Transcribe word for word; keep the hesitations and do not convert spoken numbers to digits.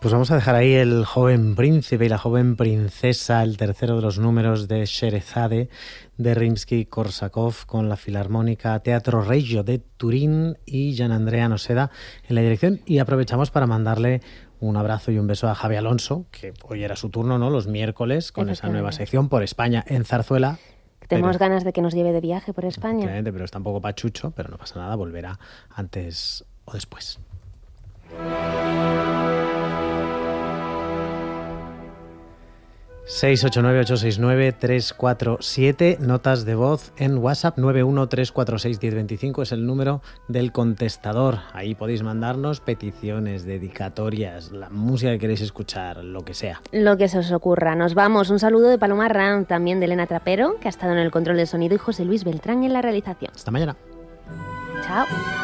Pues vamos a dejar ahí El joven príncipe y la joven princesa, el tercero de los números de Sherezade de Rimsky-Korsakov, con la Filarmónica Teatro Regio de Turín y Gianandrea Noseda en la dirección. Y aprovechamos para mandarle un abrazo y un beso a Javi Alonso, que hoy era su turno, ¿no? Los miércoles, con esa nueva sección por España en Zarzuela. Tenemos pero, ganas de que nos lleve de viaje por España. Pero está un poco pachucho, pero no pasa nada, volverá antes o después. seis ocho nueve ocho seis nueve tres cuatro siete, notas de voz en WhatsApp nueve uno tres cuatro seis uno cero dos cinco, es el número del contestador. Ahí podéis mandarnos peticiones, dedicatorias, la música que queréis escuchar, lo que sea. Lo que se os ocurra. Nos vamos. Un saludo de Paloma Ram, también de Elena Trapero, que ha estado en el control del sonido, y José Luis Beltrán en la realización. Hasta mañana. Chao.